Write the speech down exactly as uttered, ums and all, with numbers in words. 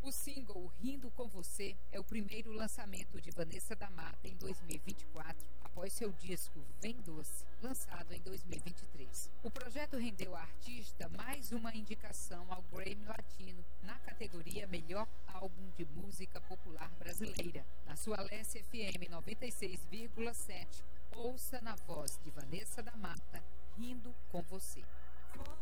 O single Rindo com Você é o primeiro lançamento de Vanessa da Mata em dois mil e vinte e quatro, após seu disco Vem Doce, lançado em dois mil e vinte e três. O projeto rendeu à artista mais uma indicação ao Grammy Latino na categoria Melhor Álbum de Música Popular Brasileira. Na sua Alessia F M noventa e seis vírgula sete, ouça na voz de Vanessa da Mata, Rindo com Você.